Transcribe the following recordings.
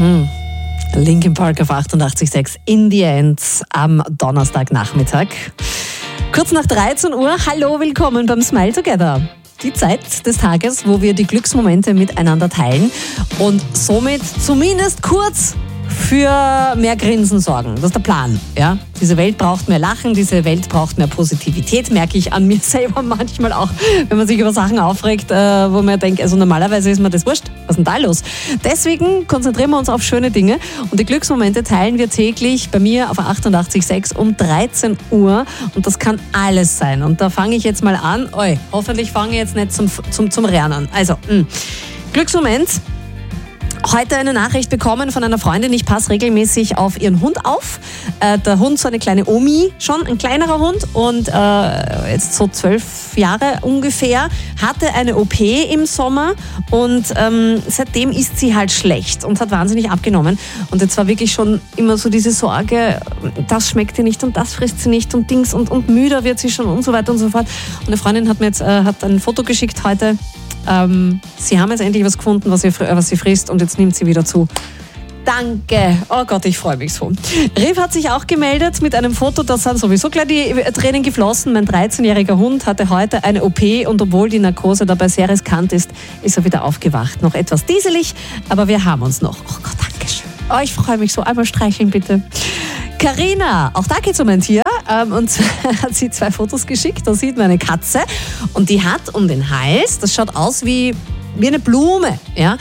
Linkin Park auf 88.6 In the End am Donnerstagnachmittag. Kurz nach 13 Uhr, hallo, willkommen beim Smile Together. Die Zeit des Tages, wo wir die Glücksmomente miteinander teilen und somit zumindest kurz für mehr Grinsen sorgen. Das ist der Plan. Ja? Diese Welt braucht mehr Lachen, diese Welt braucht mehr Positivität, merke ich an mir selber manchmal auch, wenn man sich über Sachen aufregt, wo man denkt, also normalerweise ist mir das wurscht. Was ist denn da los? Deswegen konzentrieren wir uns auf schöne Dinge und die Glücksmomente teilen wir täglich bei mir auf 88.6 um 13 Uhr und das kann alles sein. Und da fange ich jetzt mal an. Hoffentlich fange ich jetzt nicht zum Rennen an. Also, Glücksmoment. Heute eine Nachricht bekommen von einer Freundin, ich passe regelmäßig auf ihren Hund auf. Der Hund, so eine kleine Omi, schon ein kleinerer Hund und jetzt so 12 Jahre ungefähr, hatte eine OP im Sommer und seitdem ist sie halt schlecht und hat wahnsinnig abgenommen. Und jetzt war wirklich schon immer so diese Sorge, das schmeckt ihr nicht und das frisst sie nicht und Dings und müder wird sie schon und so weiter und so fort. Und eine Freundin hat mir jetzt hat ein Foto geschickt heute. Sie haben jetzt endlich was gefunden, was sie frisst und jetzt nimmt sie wieder zu. Danke. Oh Gott, ich freue mich so. Riv hat sich auch gemeldet mit einem Foto, da sind sowieso gleich die Tränen geflossen. Mein 13-jähriger Hund hatte heute eine OP und obwohl die Narkose dabei sehr riskant ist, ist er wieder aufgewacht. Noch etwas dieselig, aber wir haben uns noch. Oh Gott, danke schön. Oh, ich freue mich so. Einmal streicheln bitte. Carina, auch da geht's um ein Tier. Und zwar hat sie 2 Fotos geschickt. Da sieht man eine Katze und die hat um den Hals, das schaut aus wie eine Blume, ja,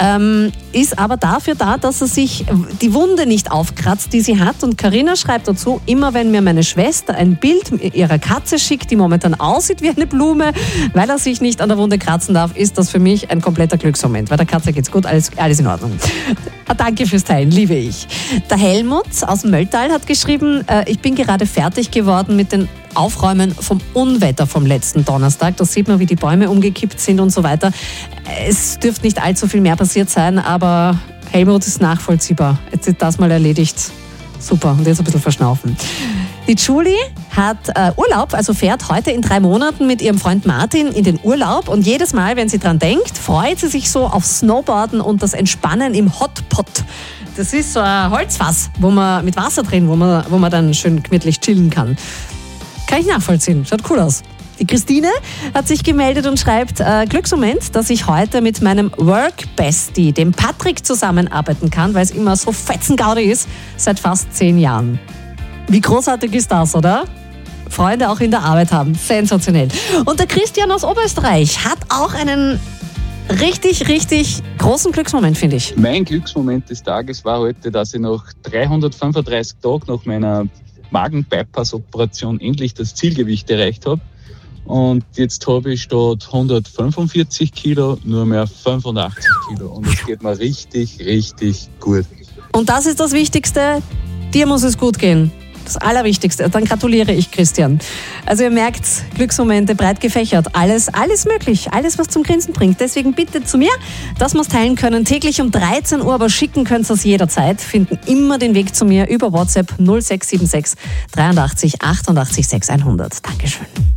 ist aber dafür da, dass er sich die Wunde nicht aufkratzt, die sie hat. Und Carina schreibt dazu, immer wenn mir meine Schwester ein Bild ihrer Katze schickt, die momentan aussieht wie eine Blume, weil er sich nicht an der Wunde kratzen darf, ist das für mich ein kompletter Glücksmoment, weil der Katze geht's gut, alles in Ordnung. Danke fürs Teilen, liebe ich. Der Helmut aus dem Mölltal hat geschrieben, ich bin gerade fertig geworden mit den Aufräumen vom Unwetter vom letzten Donnerstag. Da sieht man, wie die Bäume umgekippt sind und so weiter. Es dürfte nicht allzu viel mehr passiert sein, aber Helmut ist nachvollziehbar. Jetzt ist das mal erledigt. Super, und jetzt ein bisschen verschnaufen. Die Julie hat Urlaub, also fährt heute in 3 Monaten mit ihrem Freund Martin in den Urlaub und jedes Mal, wenn sie dran denkt, freut sie sich so auf Snowboarden und das Entspannen im Hotpot. Das ist so ein Holzfass, wo man mit Wasser drin, wo man dann schön gemütlich chillen kann. Kann ich nachvollziehen, schaut cool aus. Die Christine hat sich gemeldet und schreibt, Glücksmoment, dass ich heute mit meinem Work-Bestie, dem Patrick, zusammenarbeiten kann, weil es immer so fetzengaudi ist, seit fast 10 Jahren. Wie großartig ist das, oder? Freunde auch in der Arbeit haben, sensationell. Und der Christian aus Oberösterreich hat auch einen richtig, richtig großen Glücksmoment, finde ich. Mein Glücksmoment des Tages war heute, dass ich nach 335 Tagen nach meiner Magen-Bypass-Operation endlich das Zielgewicht erreicht habe. Und jetzt habe ich statt 145 Kilo nur mehr 85 Kilo. Und es geht mir richtig, richtig gut. Und das ist das Wichtigste. Dir muss es gut gehen. Das Allerwichtigste. Dann gratuliere ich, Christian. Also ihr merkt, Glücksmomente breit gefächert. Alles möglich. Alles, was zum Grinsen bringt. Deswegen bitte zu mir, dass wir es teilen können. Täglich um 13 Uhr, aber schicken könnt ihr es jederzeit. Finden immer den Weg zu mir über WhatsApp 0676 83 88 600. Dankeschön.